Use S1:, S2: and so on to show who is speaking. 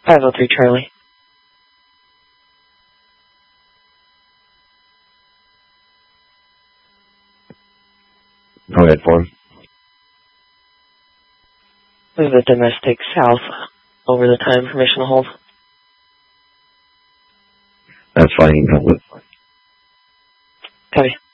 S1: 503 Charlie.
S2: Go ahead, for him.
S1: This is a domestic south over the time. Permission to hold.
S2: That's fine. You can hold it.
S1: Copy.